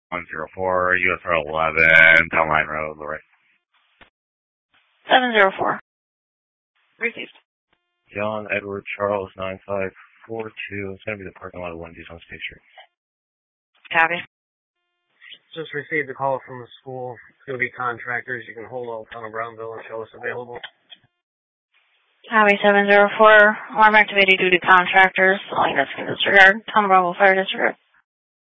104, US Route 11, Town Line Road, Lorraine. 704. Received. John Edward Charles 9542. It's going to be the parking lot of Wendy's on State Street. Copy. Just received a call from the school. It's going to be contractors. You can hold Old Town of Brownville and show us available. Copy 704. Alarm activated due to contractors. All units can disregard. Town of Brownville Fire District.